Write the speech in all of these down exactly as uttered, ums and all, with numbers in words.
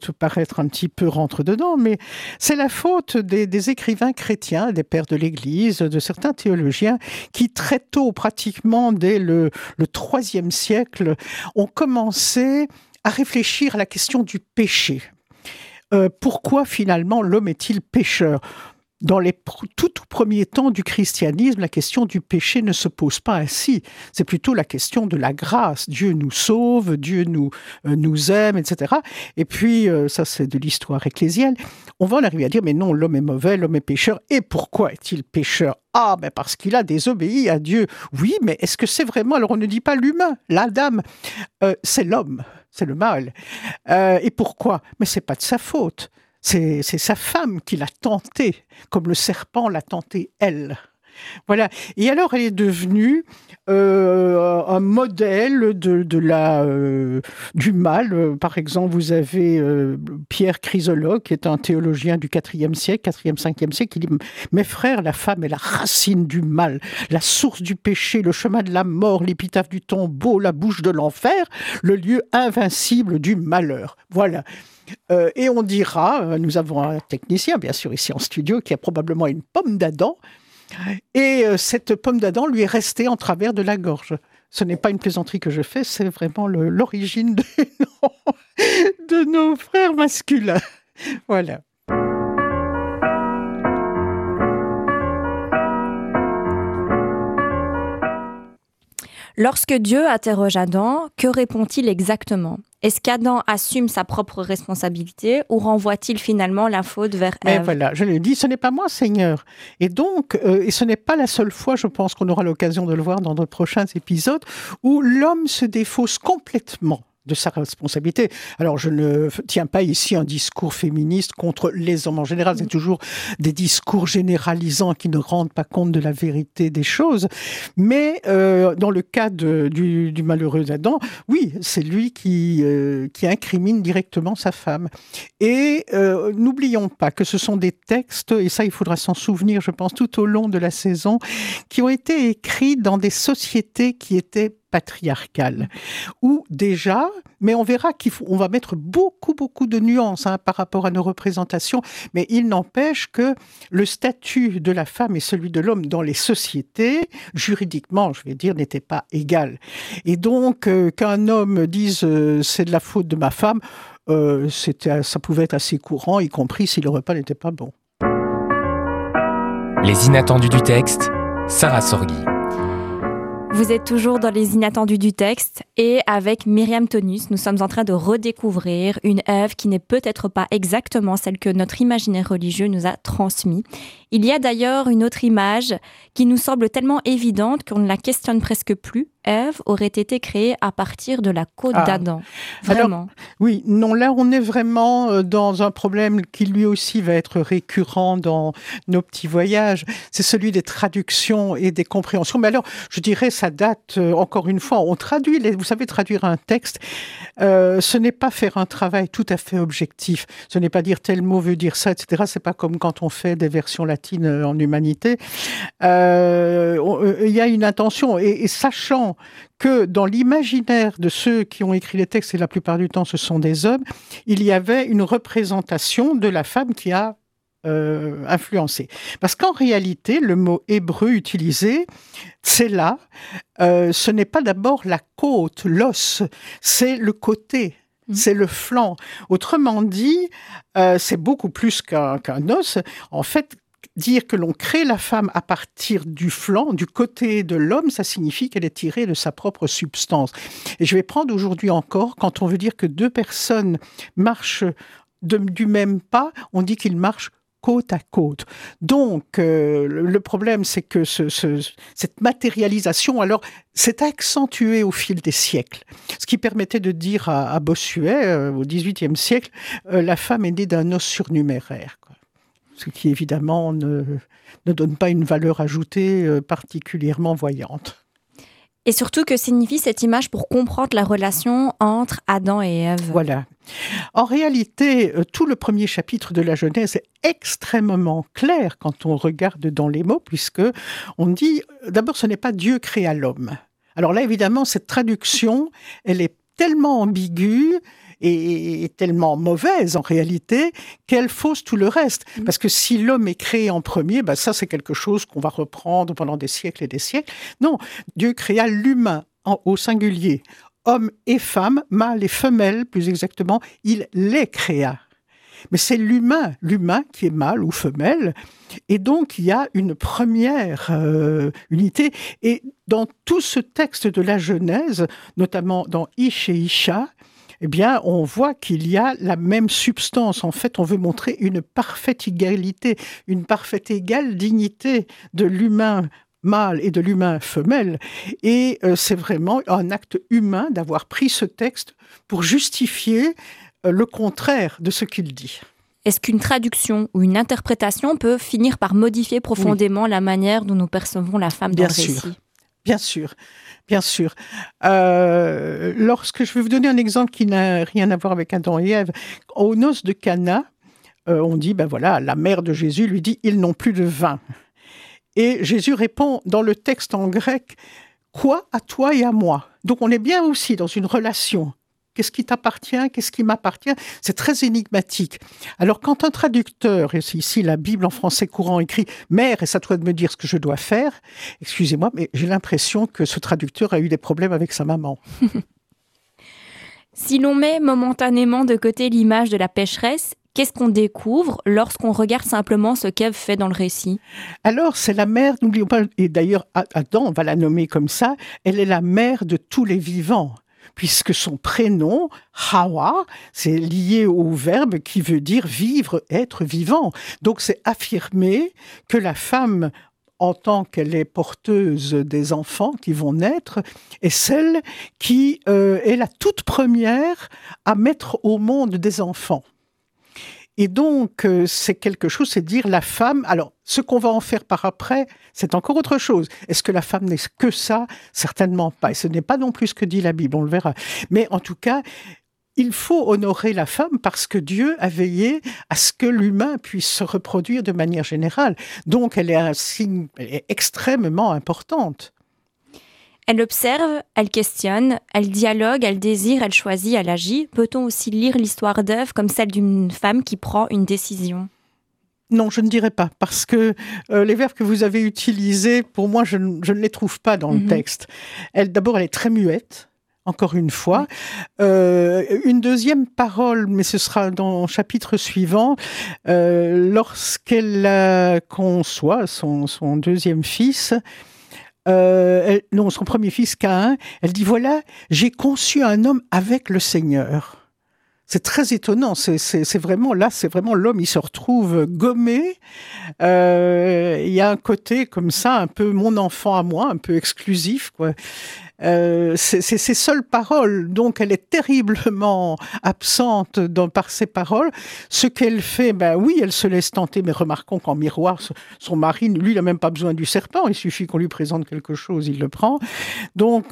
peut paraître un petit peu rentre-dedans, mais c'est la faute des, des écrivains chrétiens, des pères de l'Église, de certains théologiens, qui très tôt, pratiquement dès le, le troisième siècle, ont commencé à réfléchir à la question du péché. Euh, pourquoi finalement l'homme est-il pécheur ? Dans les pr- tout, tout premiers temps du christianisme, la question du péché ne se pose pas ainsi. C'est plutôt la question de la grâce. Dieu nous sauve, Dieu nous, euh, nous aime, et cetera. Et puis, euh, ça c'est de l'histoire ecclésiale, on va en arriver à dire, mais non, l'homme est mauvais, l'homme est pécheur. Et pourquoi est-il pécheur ? Ah, ben parce qu'il a désobéi à Dieu. Oui, mais est-ce que c'est vraiment... Alors on ne dit pas l'humain, l'Adam, euh, c'est l'homme, c'est le mâle. Euh, et pourquoi ? Mais c'est pas de sa faute. C'est, c'est sa femme qui l'a tenté, comme le serpent l'a tenté elle. Voilà. Et alors, elle est devenue euh, un modèle de, de la, euh, du mal. Par exemple, vous avez euh, Pierre Chrysologue, qui est un théologien du quatrième siècle, quatrième, cinquième siècle, qui dit « Mes frères, la femme est la racine du mal, la source du péché, le chemin de la mort, l'épitaphe du tombeau, la bouche de l'enfer, le lieu invincible du malheur. » Voilà. Euh, et on dira, euh, nous avons un technicien, bien sûr, ici en studio, qui a probablement une pomme d'Adam, et euh, cette pomme d'Adam lui est restée en travers de la gorge. Ce n'est pas une plaisanterie que je fais, c'est vraiment le, l'origine de, de nos frères masculins. Voilà. Lorsque Dieu interroge Adam, que répond-il exactement ? Est-ce qu'Adam assume sa propre responsabilité ou renvoie-t-il finalement la faute vers Ève ? Mais voilà, je l'ai dit, ce n'est pas moi, Seigneur. Et donc, euh, et ce n'est pas la seule fois, je pense qu'on aura l'occasion de le voir dans de prochains épisodes, où l'homme se défausse complètement de sa responsabilité. Alors, je ne tiens pas ici un discours féministe contre les hommes en général. C'est toujours des discours généralisants qui ne rendent pas compte de la vérité des choses. Mais euh, dans le cas de, du, du malheureux Adam, oui, c'est lui qui, euh, qui incrimine directement sa femme. Et euh, n'oublions pas que ce sont des textes, et ça, il faudra s'en souvenir, je pense, tout au long de la saison, qui ont été écrits dans des sociétés qui étaient patriarcale, où déjà, mais on verra qu'on va mettre beaucoup, beaucoup de nuances hein, par rapport à nos représentations, mais il n'empêche que le statut de la femme et celui de l'homme dans les sociétés, juridiquement, je vais dire, n'était pas égal. Et donc, euh, qu'un homme dise euh, « c'est de la faute de ma femme euh, », c'était, ça pouvait être assez courant, y compris si le repas n'était pas bon. Les inattendus du texte, Sarah Sorghi. Vous êtes toujours dans les inattendus du texte et avec Myriam Tonus, nous sommes en train de redécouvrir une Ève qui n'est peut-être pas exactement celle que notre imaginaire religieux nous a transmis. Il y a d'ailleurs une autre image qui nous semble tellement évidente qu'on ne la questionne presque plus. Ève aurait été créée à partir de la côte ah. d'Adam. Vraiment. Alors, oui, non, là on est vraiment dans un problème qui lui aussi va être récurrent dans nos petits voyages. C'est celui des traductions et des compréhensions. Mais alors, je dirais, ça date, encore une fois, on traduit, les, vous savez, traduire un texte, euh, ce n'est pas faire un travail tout à fait objectif. Ce n'est pas dire tel mot veut dire ça, et cetera. C'est pas comme quand on fait des versions latines en humanité. Euh, on, il y a une intention, et, et sachant que dans l'imaginaire de ceux qui ont écrit les textes, et la plupart du temps ce sont des hommes, il y avait une représentation de la femme qui a euh, influencé. Parce qu'en réalité, le mot hébreu utilisé, c'est là, euh, ce n'est pas d'abord la côte, l'os, c'est le côté. C'est le flanc. Autrement dit, euh, c'est beaucoup plus qu'un, qu'un os. En fait, dire que l'on crée la femme à partir du flanc, du côté de l'homme, ça signifie qu'elle est tirée de sa propre substance. Et je vais prendre aujourd'hui encore, quand on veut dire que deux personnes marchent de, du même pas, on dit qu'ils marchent côte à côte. Donc, euh, le problème, c'est que ce, ce, cette matérialisation, alors, s'est accentuée au fil des siècles. Ce qui permettait de dire à, à Bossuet, euh, au dix-huitième siècle, euh, la femme est née d'un os surnuméraire, quoi. Ce qui, évidemment, ne, ne donne pas une valeur ajoutée euh, particulièrement voyante. Et surtout, que signifie cette image pour comprendre la relation entre Adam et Ève ? Voilà. En réalité, tout le premier chapitre de la Genèse est extrêmement clair quand on regarde dans les mots, puisque on dit, d'abord, ce n'est pas Dieu créa l'homme. Alors là, évidemment, cette traduction, elle est tellement ambiguë est, est tellement mauvaise en réalité qu'elle fausse tout le reste. Mmh. Parce que si l'homme est créé en premier, ben ça c'est quelque chose qu'on va reprendre pendant des siècles et des siècles. Non, Dieu créa l'humain en, au singulier. Hommes et femmes, mâles et femelles, plus exactement, il les créa. Mais c'est l'humain, l'humain qui est mâle ou femelle. Et donc, il y a une première euh, unité. Et dans tout ce texte de la Genèse, notamment dans Ish et Isha, eh bien, on voit qu'il y a la même substance. En fait, on veut montrer une parfaite égalité, une parfaite égale dignité de l'humain mâle et de l'humain femelle. Et euh, c'est vraiment un acte humain d'avoir pris ce texte pour justifier euh, le contraire de ce qu'il dit. Est-ce qu'une traduction ou une interprétation peut finir par modifier profondément oui. la manière dont nous percevons la femme Bien dans le sûr. récit ? Bien sûr, bien sûr. Euh, lorsque je vais vous donner un exemple qui n'a rien à voir avec Adam et Ève, aux noces de Cana, euh, on dit, ben voilà, la mère de Jésus lui dit, ils n'ont plus de vin. Et Jésus répond dans le texte en grec, quoi à toi et à moi ? Donc on est bien aussi dans une relation. Qu'est-ce qui t'appartient ? Qu'est-ce qui m'appartient ? C'est très énigmatique. Alors, quand un traducteur, et c'est ici la Bible en français courant, écrit « Mère, et ça doit me dire ce que je dois faire », excusez-moi, mais j'ai l'impression que ce traducteur a eu des problèmes avec sa maman. Si l'on met momentanément de côté l'image de la pécheresse, qu'est-ce qu'on découvre lorsqu'on regarde simplement ce qu'Ève fait dans le récit ? Alors, c'est la mère, n'oublions pas, et d'ailleurs, Adam, on va la nommer comme ça, elle est la mère de tous les vivants. Puisque son prénom, Hawa, c'est lié au verbe qui veut dire vivre, être vivant. Donc c'est affirmer que la femme, en tant qu'elle est porteuse des enfants qui vont naître, est celle qui euh, est la toute première à mettre au monde des enfants. Et donc, euh, c'est quelque chose, c'est dire la femme... Alors, ce qu'on va en faire par après, c'est encore autre chose. Est-ce que la femme n'est que ça ? Certainement pas. Et ce n'est pas non plus ce que dit la Bible, on le verra. Mais en tout cas, il faut honorer la femme parce que Dieu a veillé à ce que l'humain puisse se reproduire de manière générale. Donc, elle est un signe, elle est extrêmement importante. Elle observe, elle questionne, elle dialogue, elle désire, elle choisit, elle agit. Peut-on aussi lire l'histoire d'Ève comme celle d'une femme qui prend une décision ? Non, je ne dirais pas, parce que euh, les verbes que vous avez utilisés, pour moi, je, je ne les trouve pas dans mm-hmm. le texte. Elle, d'abord, elle est très muette, encore une fois. Euh, une deuxième parole, mais ce sera dans le chapitre suivant, euh, lorsqu'elle euh, conçoit son, son deuxième fils... Euh, elle, non, son premier fils, Caïn, elle dit, voilà, j'ai conçu un homme avec le Seigneur. C'est très étonnant, c'est, c'est, c'est vraiment, là, c'est vraiment l'homme, il se retrouve gommé. Euh, il y a un côté comme ça, un peu mon enfant à moi, un peu exclusif, quoi. Euh, c'est, c'est ses seules paroles, donc elle est terriblement absente dans, par ses paroles. Ce qu'elle fait, ben oui, elle se laisse tenter, mais remarquons qu'en miroir, son mari, lui, il n'a même pas besoin du serpent, il suffit qu'on lui présente quelque chose, il le prend. Donc,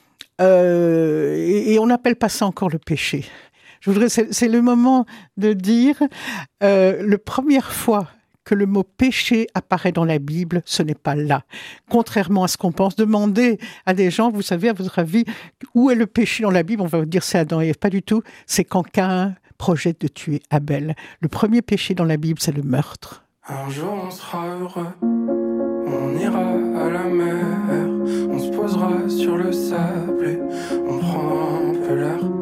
euh, et, et on n'appelle pas ça encore le péché. Je voudrais, c'est, c'est le moment de dire, euh, la première fois que le mot péché apparaît dans la Bible, ce n'est pas là. Contrairement à ce qu'on pense, demandez à des gens, vous savez, à votre avis, où est le péché dans la Bible ? On va vous dire c'est Adam et Ève. Pas du tout. C'est quand Caïn projette de tuer Abel. Le premier péché dans la Bible, c'est le meurtre. Un jour, on sera heureux. On ira à la mer. On se posera sur le sable et on prend un peu l'air.